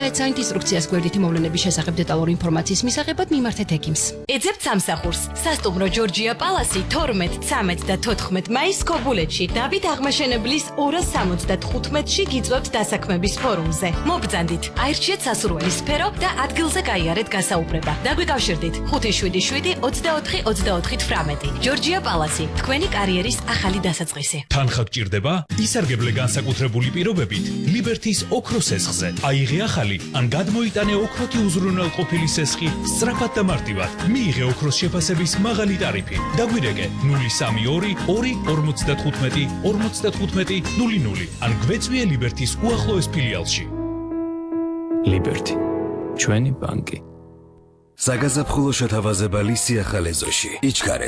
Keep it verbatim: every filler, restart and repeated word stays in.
ეცანით ინსტრუქციას გვერდითი მოვლენების შესახებ დეტალური ინფორმაციის მისაღებად მიმართეთ ექიმს. ეძებთ სამსახურს. სასტუმრო ჯორჯია პალასი თორმეტ, ცამეტ და თოთხმეტ მაისს ქობულეთში, დავით აღმაშენებლის ორას სამოცდათხუთმეტში გიწვევთ დასაქმების ფორუმზე. მობრძანდით, აირჩიეთ სასურველი სფერო და ადგილზე გაიარეთ გასაუბრება. დაგვიკავშირდით ხუთი შვიდი შვიდი ოცდაოთხი ოცდაოთხი თვრამეტი. ჯორჯია პალასი, თქვენი კარიერის ახალი დასაწყისი. თანხა გჭირდება? ისარგებლე განსაკუთრებული პირობებით ლიბერთის ოქროს სესხზე. აიღე ახალი ან გადმოიტანე ოქროთი უზრუნველყოფილი სესხი სწრაფად და მარტივად. მიიღე ოქროს შეფასების მაღალი ტარიფი. დაგვირეკე ნული სამი ორი ორი ორმოცდათხუთმეტი ორმოცდათხუთმეტი ნული ნული ან გვეწვიე ლიბერთის უახლოეს ფილიალში. ლიბერთი, ჩვენი ბანკი. საგაზაფხულო შეთავაზებალი სიახალე ზოში. იჩქარე